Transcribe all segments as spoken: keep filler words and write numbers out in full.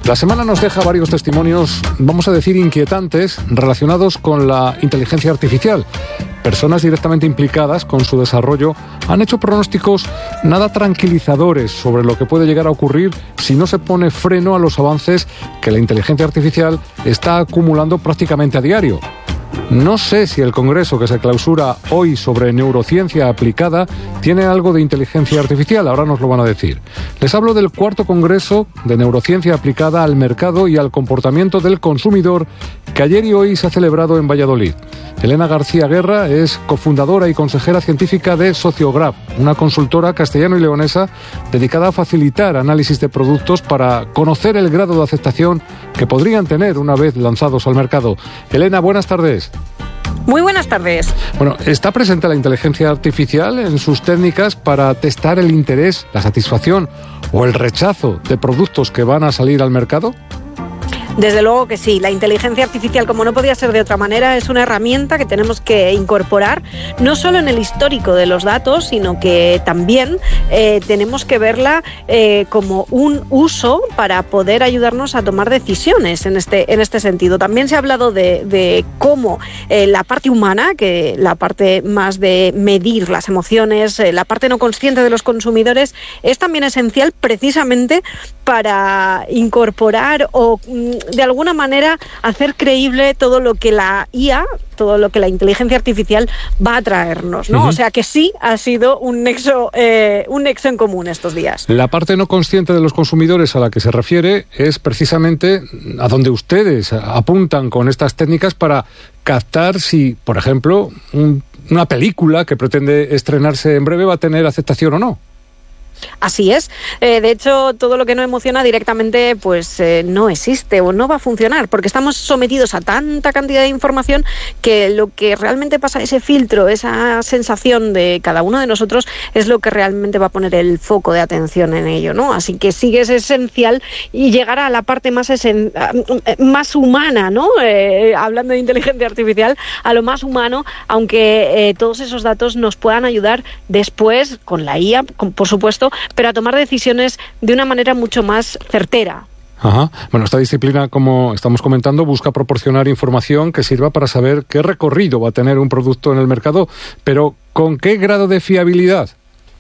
La semana nos deja varios testimonios, vamos a decir, inquietantes, relacionados con la inteligencia artificial. Personas directamente implicadas con su desarrollo han hecho pronósticos nada tranquilizadores sobre lo que puede llegar a ocurrir si no se pone freno a los avances que la inteligencia artificial está acumulando prácticamente a diario. No sé si el congreso que se clausura hoy sobre neurociencia aplicada tiene algo de inteligencia artificial, ahora nos lo van a decir. Les hablo del cuarto congreso de neurociencia aplicada al mercado y al comportamiento del consumidor que ayer y hoy se ha celebrado en Valladolid. Elena García Guerra es cofundadora y consejera científica de Sociograph, una consultora castellano y leonesa dedicada a facilitar análisis de productos para conocer el grado de aceptación que podrían tener una vez lanzados al mercado. Elena, buenas tardes. Muy buenas tardes. Bueno, ¿está presente la inteligencia artificial en sus técnicas para testar el interés, la satisfacción o el rechazo de productos que van a salir al mercado? Desde luego que sí. La inteligencia artificial, como no podía ser de otra manera, es una herramienta que tenemos que incorporar no solo en el histórico de los datos, sino que también eh, tenemos que verla eh, como un uso para poder ayudarnos a tomar decisiones en este, en este sentido. También se ha hablado de, de cómo eh, la parte humana, que la parte más de medir las emociones, eh, la parte no consciente de los consumidores, es también esencial precisamente para incorporar o de alguna manera hacer creíble todo lo que la I A, todo lo que la inteligencia artificial va a traernos, ¿no? Uh-huh. O sea que sí ha sido un nexo, eh, un nexo en común estos días. La parte no consciente de los consumidores a la que se refiere es precisamente a donde ustedes apuntan con estas técnicas para captar si, por ejemplo, un, una película que pretende estrenarse en breve va a tener aceptación o no. Así es. Eh, de hecho, todo lo que no emociona directamente pues eh, no existe o no va a funcionar, porque estamos sometidos a tanta cantidad de información que lo que realmente pasa, ese filtro, esa sensación de cada uno de nosotros, es lo que realmente va a poner el foco de atención en ello, ¿no? Así que sí que es esencial y llegar a la parte más, esen- más humana, ¿no? Eh, hablando de inteligencia artificial, a lo más humano, aunque eh, todos esos datos nos puedan ayudar después con la I A, con, por supuesto, pero a tomar decisiones de una manera mucho más certera. Ajá. Bueno, esta disciplina, como estamos comentando, busca proporcionar información que sirva para saber qué recorrido va a tener un producto en el mercado, pero ¿con qué grado de fiabilidad?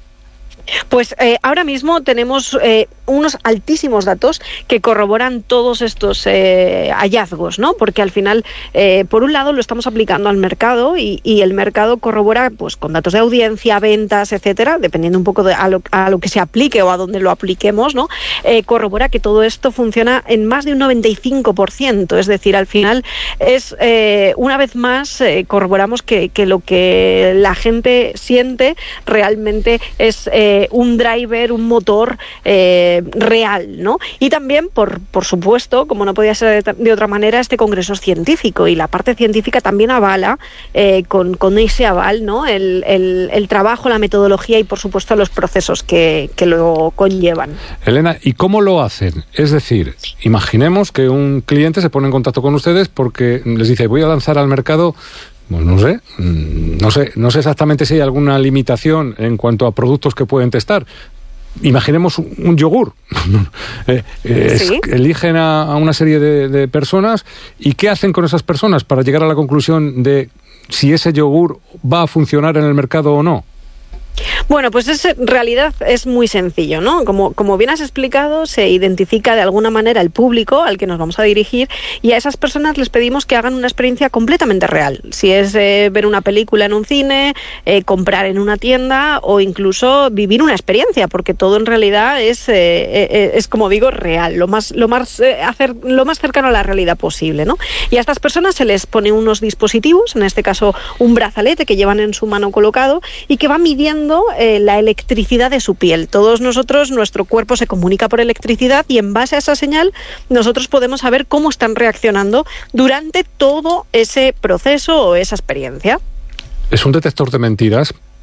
Pues eh, ahora mismo tenemos eh, unos altísimos datos que corroboran todos estos eh, hallazgos, ¿no? Porque al final, eh, por un lado, lo estamos aplicando al mercado y, y el mercado corrobora pues con datos de audiencia, ventas, etcétera, dependiendo un poco de a lo, a lo que se aplique o a donde lo apliquemos, ¿no? Eh, corrobora que todo esto funciona en más de un noventa y cinco por ciento, es decir, al final es eh, una vez más eh, corroboramos que, que lo que la gente siente realmente es eh, un driver, un motor eh, real, ¿no? Y también, por, por supuesto, como no podía ser de, de otra manera, este congreso es científico y la parte científica también avala, eh, con, con ese aval, ¿no? El, el, el trabajo, la metodología y, por supuesto, los procesos que, que lo conllevan. Elena, ¿y cómo lo hacen? Es decir, imaginemos que un cliente se pone en contacto con ustedes porque les dice, voy a lanzar al mercado... Pues no sé, no sé, no sé exactamente si hay alguna limitación en cuanto a productos que pueden testar. Imaginemos un, un yogur. eh, eh, ¿Sí? es, eligen a, a una serie de, de personas y ¿qué hacen con esas personas para llegar a la conclusión de si ese yogur va a funcionar en el mercado o no? Bueno, pues es, en realidad es muy sencillo, ¿no? Como, como bien has explicado, se identifica de alguna manera el público al que nos vamos a dirigir y a esas personas les pedimos que hagan una experiencia completamente real. Si es eh, ver una película en un cine, eh, comprar en una tienda o incluso vivir una experiencia, porque todo en realidad es, eh, eh, es como digo, real, lo más, lo, más, eh, hacer, lo más cercano a la realidad posible, ¿no? Y a estas personas se les pone unos dispositivos, en este caso un brazalete que llevan en su mano colocado y que va midiendo Eh, la electricidad de su piel. Todos nosotros, nuestro cuerpo se comunica por electricidad y en base a esa señal nosotros podemos saber cómo están reaccionando durante todo ese proceso o esa experiencia. ¿Es un detector de mentiras?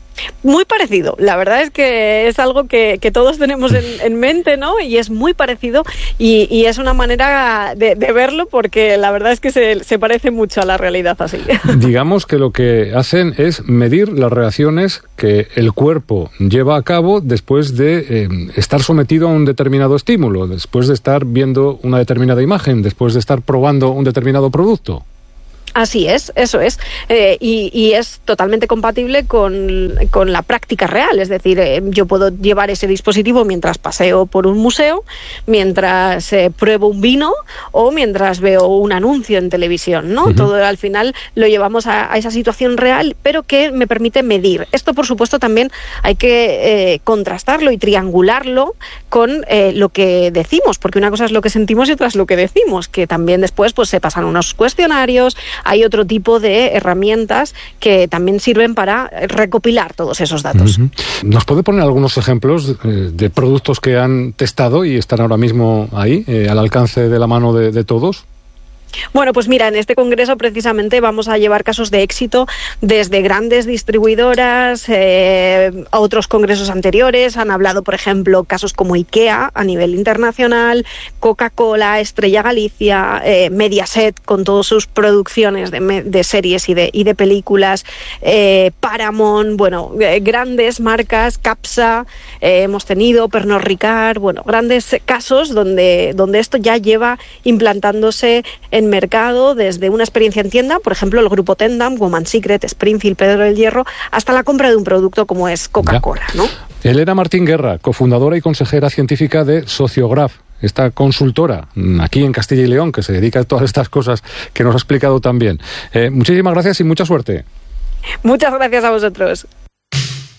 Muy parecido, la verdad es que es algo que, que todos tenemos en, en mente, ¿no? Y es muy parecido y, y es una manera de, de verlo porque la verdad es que se, se parece mucho a la realidad así. Digamos que lo que hacen es medir las reacciones que el cuerpo lleva a cabo después de eh, estar sometido a un determinado estímulo, después de estar viendo una determinada imagen, después de estar probando un determinado producto. Así es, eso es. Eh, y, y es totalmente compatible con, con la práctica real. Es decir, eh, yo puedo llevar ese dispositivo mientras paseo por un museo, mientras eh, pruebo un vino o mientras veo un anuncio en televisión, ¿no? Uh-huh. Todo al final lo llevamos a, a esa situación real, pero que me permite medir. Esto, por supuesto, también hay que eh, contrastarlo y triangularlo con eh, lo que decimos, porque una cosa es lo que sentimos y otra es lo que decimos, que también después pues se pasan unos cuestionarios. Hay otro tipo de herramientas que también sirven para recopilar todos esos datos. Uh-huh. ¿Nos puede poner algunos ejemplos eh, de productos que han testado y están ahora mismo ahí, eh, al alcance de la mano de, de todos? Bueno, pues mira, en este congreso precisamente vamos a llevar casos de éxito desde grandes distribuidoras, eh, a otros congresos anteriores. Han hablado, por ejemplo, casos como IKEA a nivel internacional, Coca-Cola, Estrella Galicia, eh, Mediaset con todas sus producciones de, de series y de, y de películas, eh, Paramount, bueno, eh, grandes marcas, Capsa, eh, hemos tenido Pernod Ricard, bueno, grandes casos donde, donde esto ya lleva implantándose en mercado desde una experiencia en tienda, por ejemplo el grupo Tendam, Woman Secret, Springfield, Pedro del Hierro, hasta la compra de un producto como es Coca-Cola, ¿no? Elena Martín Guerra, cofundadora y consejera científica de Sociograph, esta consultora aquí en Castilla y León que se dedica a todas estas cosas que nos ha explicado también. Eh, muchísimas gracias y mucha suerte. Muchas gracias a vosotros.